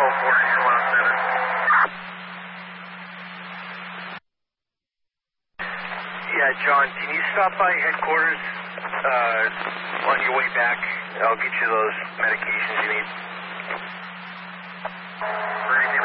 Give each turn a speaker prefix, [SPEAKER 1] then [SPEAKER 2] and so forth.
[SPEAKER 1] Yeah, John, can you stop by headquarters on your way back? I'll get you those medications you need.